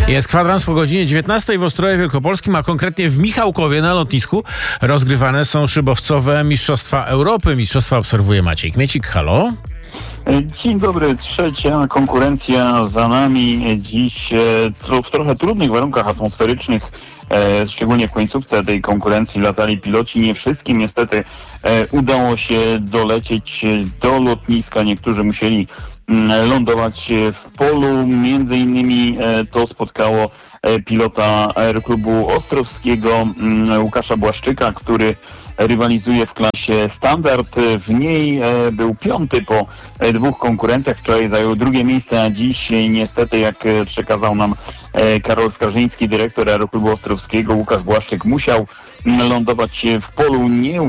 Jest kwadrans po godzinie 19 w Ostrowie Wielkopolskim, a konkretnie w Michałkowie na lotnisku rozgrywane są szybowcowe Mistrzostwa Europy. Mistrzostwa obserwuje Maciej Kmiecik. Halo? Dzień dobry, trzecia konkurencja za nami. Dziś w trochę trudnych warunkach atmosferycznych, szczególnie w końcówce tej konkurencji latali piloci. Nie wszystkim niestety udało się dolecieć do lotniska. Niektórzy musieli lądować w polu. Między innymi to spotkało pilota Aeroklubu Ostrowskiego Łukasza Błaszczyka, który rywalizuje w klasie standard. W niej był piąty po dwóch konkurencjach. Wczoraj zajął drugie miejsce, a dziś niestety, jak przekazał nam Karol Skarżyński, dyrektor Aeroklubu Ostrowskiego, Łukasz Błaszczyk musiał lądować w polu,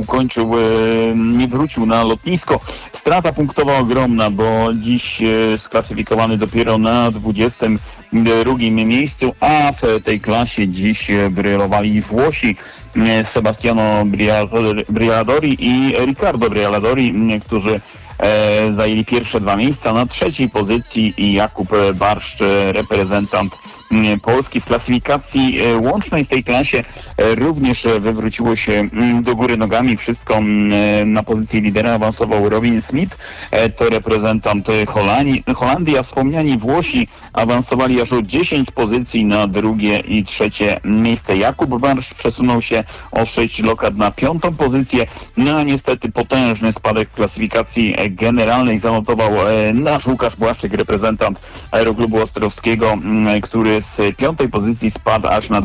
nie wrócił na lotnisko. Strata punktowa ogromna, bo dziś sklasyfikowany dopiero na 22 miejscu, a w tej klasie dziś brylowali Włosi Sebastiano Briatore i Riccardo Briatore, którzy zajęli pierwsze dwa miejsca. Na trzeciej pozycji i Jakub Barszcz, reprezentant Polski. W klasyfikacji łącznej w tej klasie również wywróciło się do góry nogami. Wszystko na pozycji lidera awansował Robin Smith, to reprezentant Holandii, a wspomniani Włosi awansowali aż o 10 pozycji na drugie i trzecie miejsce. Jakub Barszcz przesunął się o 6 lokat na piątą pozycję. No a niestety potężny spadek w klasyfikacji generalnej zanotował nasz Łukasz Błaszczyk, reprezentant Aeroklubu Ostrowskiego, który z piątej pozycji spadł aż na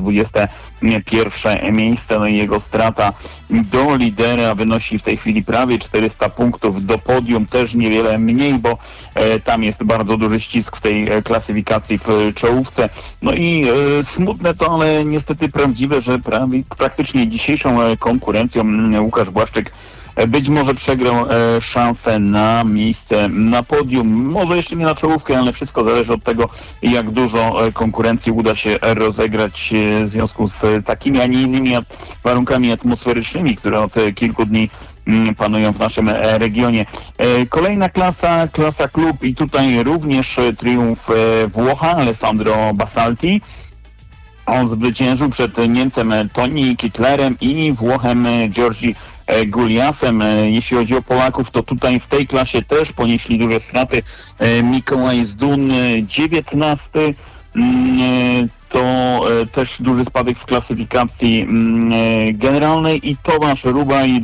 21 miejsce. No i jego strata do lidera wynosi w tej chwili prawie 400 punktów. Do podium też niewiele mniej, bo tam jest bardzo duży ścisk w tej klasyfikacji w czołówce. No i smutne to, ale niestety prawdziwe, że praktycznie dzisiejszą konkurencją Łukasz Błaszczyk być może przegrał szansę na miejsce na podium. Może jeszcze nie na czołówkę, ale wszystko zależy od tego, jak dużo konkurencji uda się rozegrać w związku z takimi, a nie innymi warunkami atmosferycznymi, które od kilku dni panują w naszym regionie. Kolejna klasa klub i tutaj również triumf Włocha Alessandro Basalti. On zwyciężył przed Niemcem Toni Kittlerem i Włochem Giorgi Guliasem. Jeśli chodzi o Polaków, to tutaj w tej klasie też ponieśli duże straty. Mikołaj Zdun 19, to też duży spadek w klasyfikacji generalnej, i Tomasz Rubaj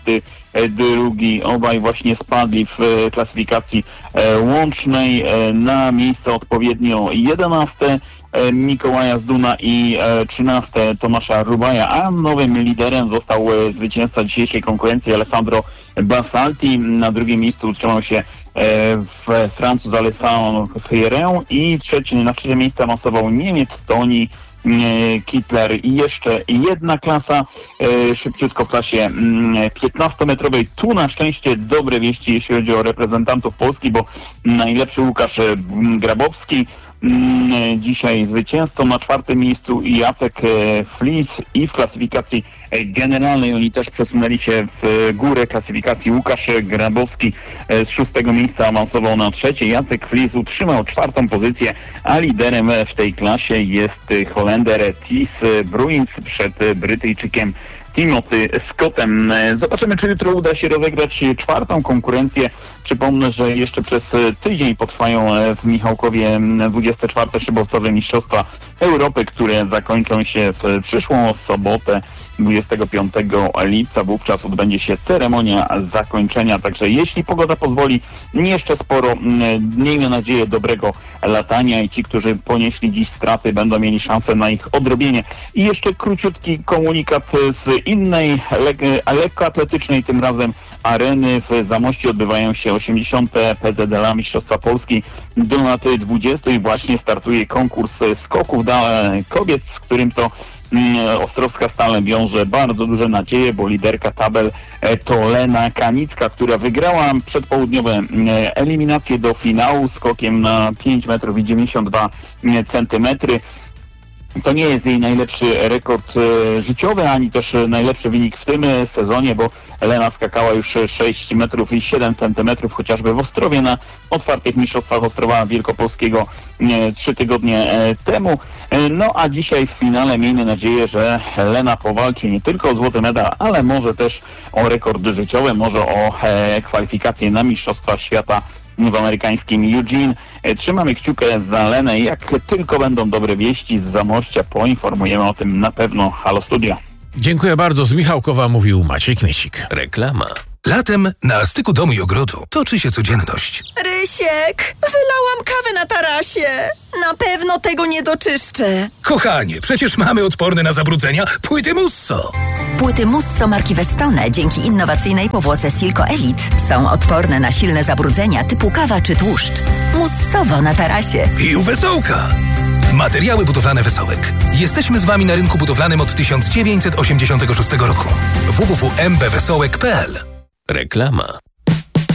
22. Obaj właśnie spadli w klasyfikacji łącznej na miejsce odpowiednio 11. Mikołaja Zduna i 13 Tomasza Rubaja, a nowym liderem został zwycięzca dzisiejszej konkurencji Alessandro Basalti. Na drugim miejscu utrzymał się Francuz Alessandro Ferré i na trzecie miejsce awansował Niemiec Toni Kittler. I jeszcze jedna klasa, szybciutko w klasie 15-metrowej. Tu na szczęście dobre wieści, jeśli chodzi o reprezentantów Polski, bo najlepszy Łukasz Grabowski dzisiaj zwycięzcą, na czwartym miejscu Jacek Flis, i w klasyfikacji generalnej oni też przesunęli się w górę klasyfikacji. Łukasz Grabowski z 6 miejsca awansował na trzecie, Jacek Flis utrzymał czwartą pozycję, a liderem w tej klasie jest Holender Thijs Bruins przed Brytyjczykiem Timothy Scottem. Zobaczymy, czy jutro uda się rozegrać czwartą konkurencję. Przypomnę, że jeszcze przez tydzień potrwają w Michałkowie 24. szybowcowe Mistrzostwa Europy, które zakończą się w przyszłą sobotę 25 lipca. Wówczas odbędzie się ceremonia zakończenia. Także jeśli pogoda pozwoli, jeszcze sporo. Miejmy nadzieję dobrego latania i ci, którzy ponieśli dziś straty, będą mieli szansę na ich odrobienie. I jeszcze króciutki komunikat z innej lekkoatletycznej, tym razem areny. W Zamościu odbywają się 80. PZLA Mistrzostwa Polski do lat 20 i właśnie startuje konkurs skoków kobiet, z którym to Ostrowska Stal wiąże bardzo duże nadzieje, bo liderka tabel to Lena Kanicka, która wygrała przedpołudniowe eliminacje do finału skokiem na 5,92 m. To nie jest jej najlepszy rekord życiowy, ani też najlepszy wynik w tym sezonie, bo Lena skakała już 6 metrów i 7 centymetrów, chociażby w Ostrowie na otwartych mistrzostwach Ostrowa Wielkopolskiego 3 tygodnie temu. No a dzisiaj w finale miejmy nadzieję, że Lena powalczy nie tylko o złoty medal, ale może też o rekord życiowy, może o kwalifikacje na Mistrzostwa Świata w amerykańskim Eugene. Trzymamy kciukę za Lenę i jak tylko będą dobre wieści z Zamościa, poinformujemy o tym na pewno. Halo Studio. Dziękuję bardzo. Z Michałkowa mówił Maciej Kmiecik. Reklama. Latem na styku domu i ogrodu toczy się codzienność. Rysiek, wylałam kawę na tarasie. Na pewno tego nie doczyszczę. Kochanie, przecież mamy odporne na zabrudzenia płyty Musso. Płyty Musso marki Vestone dzięki innowacyjnej powłoce Silco Elite są odporne na silne zabrudzenia typu kawa czy tłuszcz. Mussowo na tarasie. I u Wesołka. Materiały budowlane Wesołek. Jesteśmy z Wami na rynku budowlanym od 1986 roku. www.mbwesołek.pl. Reklama.